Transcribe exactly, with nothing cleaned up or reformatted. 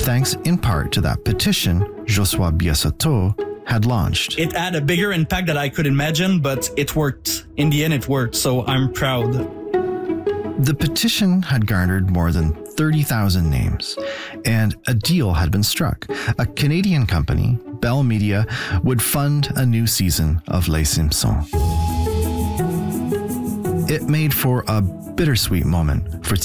thanks in part to that petition Josua Biasoto had launched. It had a bigger impact than I could imagine, but it worked. In the end, it worked, so I'm proud. The petition had garnered more than thirty thousand names, and a deal had been struck. A Canadian company, Bell Media, would fund a new season of Les Simpsons. It made for a bittersweet moment for